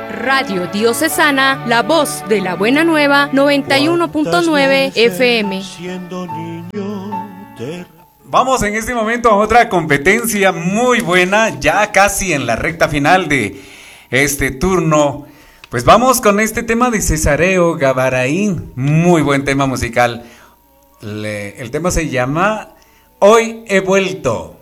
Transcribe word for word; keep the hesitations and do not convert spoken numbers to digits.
Radio Diocesana, la voz de la buena nueva, noventa y uno punto nueve F M. Vamos en este momento a otra competencia muy buena, ya casi en la recta final de este turno. Pues vamos con este tema de Cesareo Gavaraín, muy buen tema musical. Le, el tema se llama Hoy he vuelto.